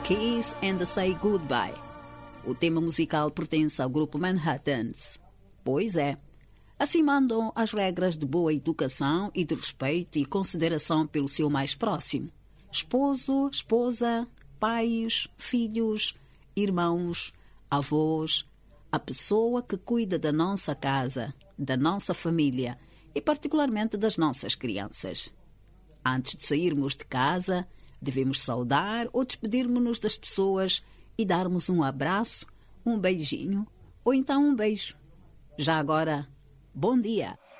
Kiss and Say Goodbye. O tema musical pertence ao grupo Manhattans. Pois é, assim mandam as regras de boa educação e de respeito e consideração pelo seu mais próximo. Esposo, esposa, pais, filhos, irmãos, avós, a pessoa que cuida da nossa casa, da nossa família e particularmente das nossas crianças. Antes de sairmos de casa, devemos saudar ou despedirmos-nos das pessoas e darmos um abraço, um beijinho ou então um beijo. Já agora, bom dia!